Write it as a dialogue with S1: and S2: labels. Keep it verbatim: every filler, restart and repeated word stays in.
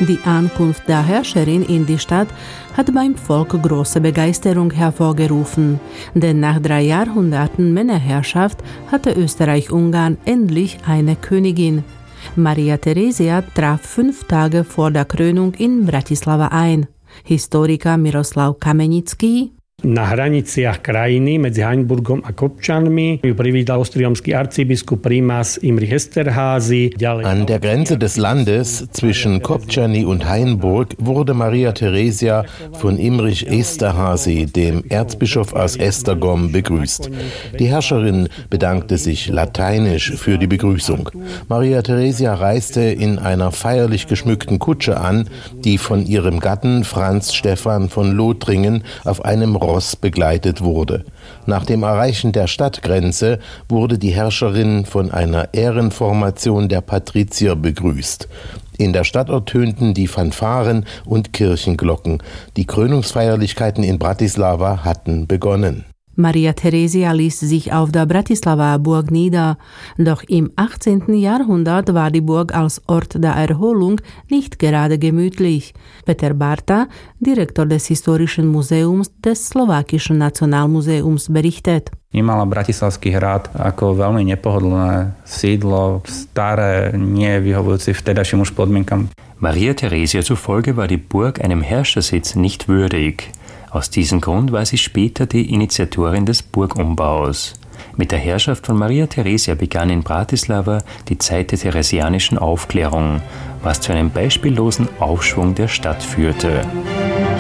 S1: Die Ankunft der Herrscherin in die Stadt hat beim Volk große Begeisterung hervorgerufen, denn nach drei Jahrhunderten Männerherrschaft hatte Österreich-Ungarn endlich eine Königin. Maria Theresia traf fünf Tage vor der Krönung in Bratislava ein. Historiker Miroslav Kamenický:
S2: Na hraniciach krajiny medzi Hainburgom a Kopčanmi ju privítal ostriomský arcibiskup Primas Imrich Esterházy.
S3: An der Grenze des Landes zwischen Kopčany und Hainburg wurde Maria Theresia von Imrich Esterházy, dem Erzbischof aus Esztergom, begrüßt. Die Herrscherin bedankte sich lateinisch für die Begrüßung. Maria Theresia reiste in einer feierlich geschmückten Kutsche an, die von ihrem Gatten Franz Stephan von Lothringen auf einem Ross begleitet wurde. Nach dem Erreichen der Stadtgrenze wurde die Herrscherin von einer Ehrenformation der Patrizier begrüßt. In der Stadt ertönten die Fanfaren und Kirchenglocken. Die Krönungsfeierlichkeiten in Bratislava hatten begonnen.
S1: Maria Theresia ließ sich auf der Bratislava Burg nieder, doch im achtzehnten Jahrhundert war die Burg als Ort der Erholung nicht gerade gemütlich. Peter Barta, Direktor des Historischen Museums des Slowakischen Nationalmuseums, berichtet.
S4: Vnímala Bratislavský hrad ako veľmi nepohodlné sídlo, staré, nie vyhovujúce vtedajším už podmienkam.
S5: Maria Theresia zufolge war die Burg einem Herrschersitz nicht würdig. Aus diesem Grund war sie später die Initiatorin des Burgumbaus. Mit der Herrschaft von Maria Theresia begann in Bratislava die Zeit der theresianischen Aufklärung, was zu einem beispiellosen Aufschwung der Stadt führte.